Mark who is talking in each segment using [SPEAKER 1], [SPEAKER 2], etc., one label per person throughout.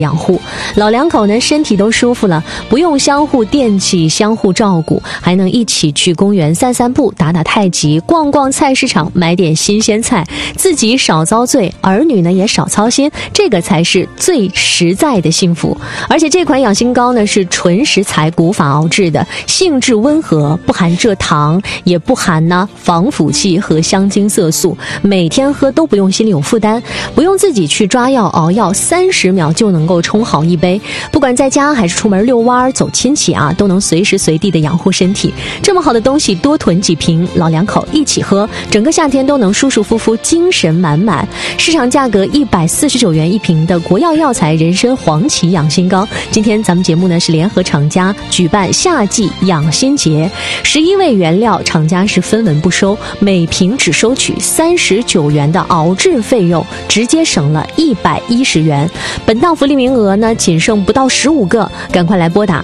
[SPEAKER 1] 养护，老两口呢身体都舒服了，不用相互惦记相互照顾，还能一起去公园散散步打打太极，逛逛菜市场买点新鲜菜，自己少遭罪，儿女呢也少操心，这个才是最实在的幸福。而且这款养心膏呢是纯食材古法熬制的，性质温和，不含蔗糖，也不含防腐剂和香精色素，每天喝都不用心里有负担，不用自己去抓药熬药，30秒就能够冲好一杯，不管在家还是出门遛弯走亲戚都能随时随地的养护身体。这么好的东西多囤几瓶，老两口一起喝，整个夏天都能舒舒服服，精神满满。市场价格149元一瓶的国药药材人参黄芪养心膏，今天咱们节目呢是联合厂家举办夏季养心节，11味原料厂家是分文不收，每瓶只收取39元的熬制费用，直接省了110元。本档福利名额呢仅剩不到15个，赶快来拨打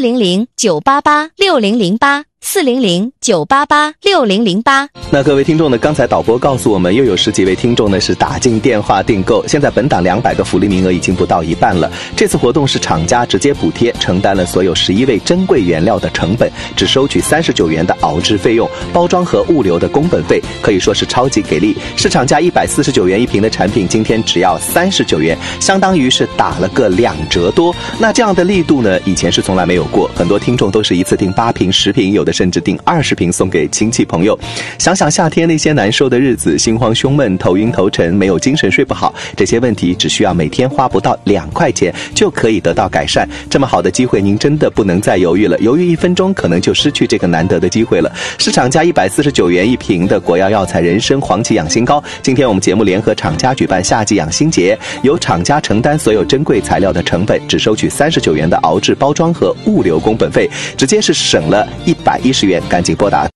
[SPEAKER 2] 400-988-6008，400-988-6008。
[SPEAKER 3] 那各位听众呢，刚才导播告诉我们，又有10几位听众呢是打进电话订购，现在本档200个福利名额已经不到一半了。这次活动是厂家直接补贴，承担了所有11味珍贵原料的成本，只收取39元的熬制费用，包装和物流的工本费，可以说是超级给力。市场价149元一瓶的产品，今天只要39元，相当于是打了个2折多。那这样的力度呢，以前是从来没有过，很多听众都是一次订8瓶、10瓶，有的甚至订20瓶送给亲戚朋友。想想夏天那些难受的日子，心慌胸闷、头晕头沉、没有精神、睡不好，这些问题只需要每天花不到2块钱就可以得到改善。这么好的机会，您真的不能再犹豫了，犹豫1分钟可能就失去这个难得的机会了。市场价149元一瓶的国药药材人参黄芪养心膏，今天我们节目联合厂家举办夏季养心节，由厂家承担所有珍贵材料的成本，只收取39元的熬制、包装和物流工本费，直接是省了110元。赶紧拨打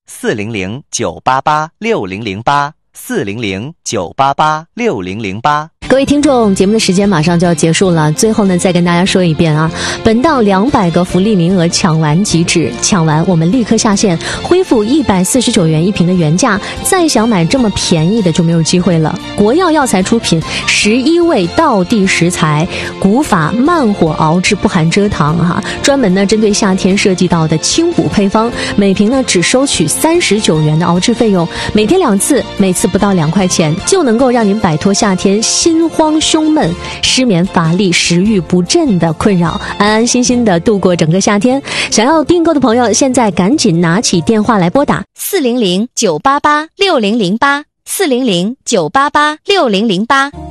[SPEAKER 2] 400-988-6008，400-988-6008。
[SPEAKER 1] 各位听众，节目的时间马上就要结束了，最后呢再跟大家说一遍本档200个福利名额抢完即止，抢完我们立刻下线，恢复149元一瓶的原价，再想买这么便宜的就没有机会了。国药药材出品，11味道地食材，古法慢火熬制，不含蔗糖专门呢针对夏天设计到的清补配方，每瓶呢只收取39元的熬制费用，每天2次，每次不到2块钱，就能够让您摆脱夏天心慌胸闷、失眠乏力、食欲不振的困扰，安安心心的度过整个夏天。想要订购的朋友，现在赶紧拿起电话来拨打
[SPEAKER 2] 400-988-6008，400-988-6008。